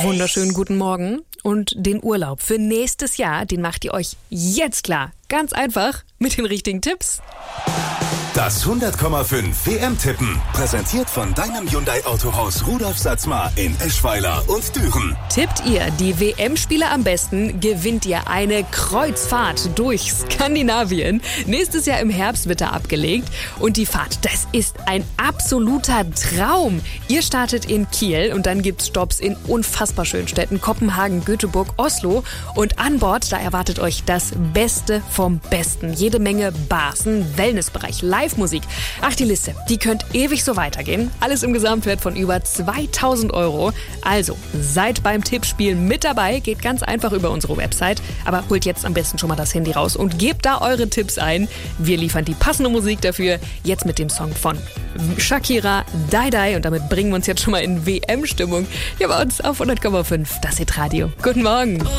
Wunderschönen guten Morgen. Und den Urlaub für nächstes Jahr, den macht ihr euch jetzt klar. Ganz einfach mit den richtigen Tipps. Das 100,5 WM-Tippen, präsentiert von deinem Hyundai-Autohaus Rudolf Satzmar in Eschweiler und Düren. Tippt ihr die WM-Spiele am besten, gewinnt ihr eine Kreuzfahrt durch Skandinavien. Nächstes Jahr im Herbst wird da abgelegt. Und die Fahrt, das ist ein absoluter Traum. Ihr startet in Kiel und dann gibt's Stopps in unfassbar schönen Städten. Kopenhagen, Göteborg, Oslo. Und an Bord, da erwartet euch das Beste vom Besten. Jede Menge Bars, ein Wellnessbereich, Live-Musik. Ach, die Liste, die könnte ewig so weitergehen. Alles im Gesamtwert von über 2.000 Euro. Also, seid beim Tippspiel mit dabei. Geht ganz einfach über unsere Website. Aber holt jetzt am besten schon mal das Handy raus und gebt da eure Tipps ein. Wir liefern die passende Musik dafür. Jetzt mit dem Song von Shakira, Die Die. Und damit bringen wir uns jetzt schon mal in WM-Stimmung. Hier bei uns auf 100,5. Das Hitradio. Guten Morgen.